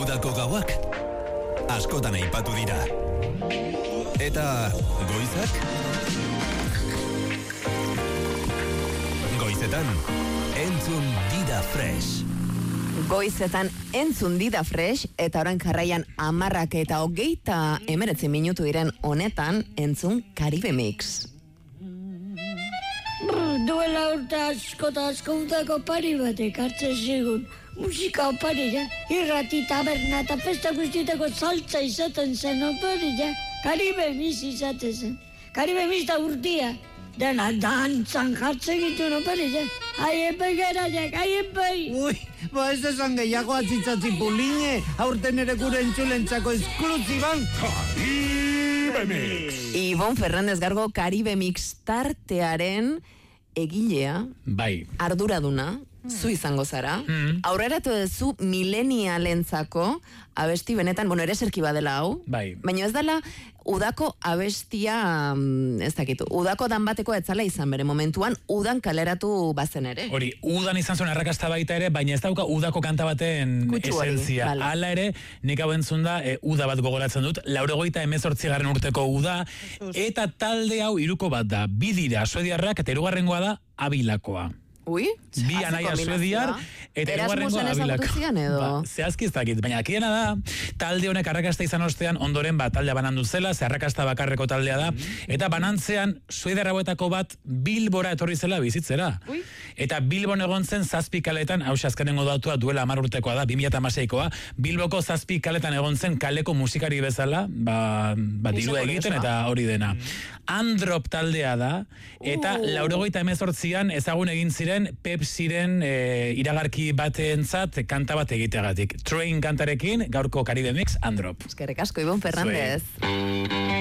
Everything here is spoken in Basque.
Udako gauak askotan aipatu dira. Eta goizak? Goizetan, entzun Dida Fresh. Goizetan entzun Dida Fresh, eta orain jarraian 10 eta 29 minutu diren honetan entzun Caribe Mix. Duela urte asko eta asko udako pari batek hartzen zigun. Musika opari, irrati, taberna eta festa guztietako saltza izaten zen opari, Caribe Mix izaten zen. Caribe Mix da urtia. Dena dantzan jartzen gitu opari, Aiepai gara, aiepai. Ui, ez esan gehiago atzitzatzi puline, aurten ere gure entzulentzako esklusiban. Caribe Mix! Ibon Fernández Gargo Caribe Mix tartearen egilea, bai, arduraduna, zu izango zara. Aurreratu duzu milenialentzako abesti benetan, ere serki badela hau. Bai. Baina ez dela udako abestia, ez dakitu, udako dan bateko etzala izan bere momentuan, udan kaleratu bazen ere. Hori, udan izan zuen arrakasta baita ere, baina ez dauka udako kanta baten Kutsu hori, esentzia. vale. Hala ere, nik hau entzun da, uda bat gogoratzen dut, 98 urteko uda, eta talde hau hiruko bat da, bi dira suediarrak, eta hirugarrengoa da Abilakoa. Ui? Bi anaia suediar, eta hirugarrengoa Abilako. Edo? Zehazki ez dakit, baina akiena da, talde honek arrakasta izan ostean, ondoren taldea banandu zela, ze arrakasta bakarreko taldea da, eta banantzean, suediar hauetako bat, Bilbora etorri zela bizitzera. Ui. Eta Bilbon egon zen 7 kaletan, hau azkenengo datua duela 10 urtekoa da, 2016koa, Bilboko 7 kaletan egon zen kaleko musikari bezala, dirua egiten eta hori dena. Androp taldea da, eta 98an ezagun egin ziren Pepsiren iragarki batentzat kanta bat egiteagatik. Train kantarekin, gaurko Caribe Mix, Androp. Eskerrik asko, Ibon Fernández.